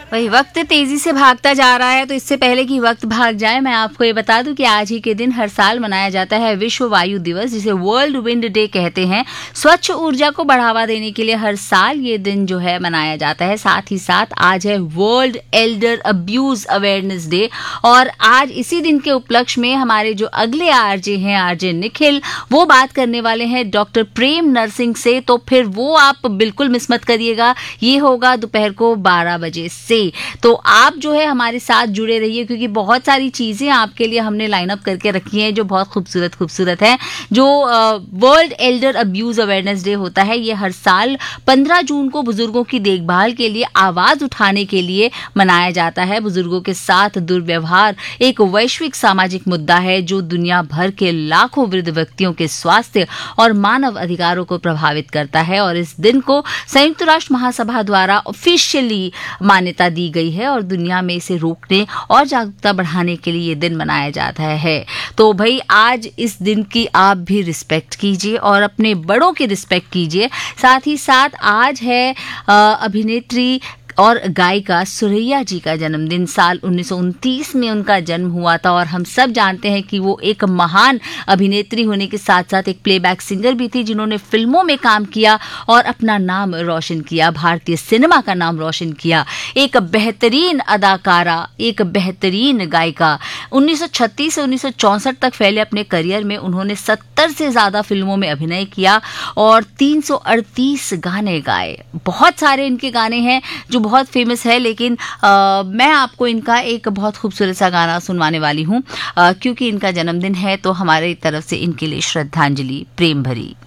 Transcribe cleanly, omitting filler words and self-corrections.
वही वक्त तेजी से भागता जा रहा है, तो इससे पहले कि वक्त भाग जाए मैं आपको ये बता दूं कि आज ही के दिन हर साल मनाया जाता है विश्व वायु दिवस, जिसे वर्ल्ड विंड डे कहते हैं। स्वच्छ ऊर्जा को बढ़ावा देने के लिए हर साल ये दिन जो है मनाया जाता है। साथ ही साथ आज है world Elder abuse awareness day, और आज इसी दिन के उपलक्ष्य में हमारे जो अगले आरजे हैं, आरजे निखिल, वो बात करने वाले हैं डॉक्टर प्रेम नरसिंह से। तो फिर वो आप बिल्कुल मिस मत करिएगा, ये होगा दोपहर को 12 बजे से। तो आप जो है हमारे साथ जुड़े रहिए, क्योंकि बहुत सारी चीजें आपके लिए हमने लाइन अप करके रखी हैं जो बहुत खूबसूरत है। जो world Elder abuse awareness day होता है, ये हर साल 15 जून को बुजुर्गों की देखभाल के लिए आवाज उठाने के लिए मनाया जाता है। बुजुर्गों के साथ दुर्व्यवहार एक वैश्विक सामाजिक मुद्दा है जो दुनिया भर के लाखों वृद्ध व्यक्तियों के स्वास्थ्य और मानव अधिकारों को प्रभावित करता है। और इस दिन को संयुक्त राष्ट्र महासभा द्वारा ऑफिशियली मान्यता दी गई है, और दुनिया में इसे रोकने और जागरूकता बढ़ाने के लिए ये दिन मनाया जाता है। तो भाई आज इस दिन की आप भी रिस्पेक्ट कीजिए और अपने बड़ों की रिस्पेक्ट कीजिए। साथ ही साथ आज है अभिनेत्री और गायिका सुरैया जी का जन्मदिन। साल 1929 में उनका जन्म हुआ था, और हम सब जानते हैं कि वो एक महान अभिनेत्री होने के साथ साथ एक प्लेबैक सिंगर भी थी, जिन्होंने फिल्मों में काम किया और अपना नाम रोशन किया, भारतीय सिनेमा का नाम रोशन किया। एक बेहतरीन अदाकारा, एक बेहतरीन गायिका। 1936 से 1964 तक फैले अपने करियर में उन्होंने 70 से ज्यादा फिल्मों में अभिनय किया और 338 गाने गाए। बहुत सारे इनके गाने हैं जो बहुत फेमस है, लेकिन मैं आपको इनका एक बहुत खूबसूरत सा गाना सुनवाने वाली हूँ, क्योंकि इनका जन्मदिन है, तो हमारी तरफ से इनके लिए श्रद्धांजलि प्रेम भरी।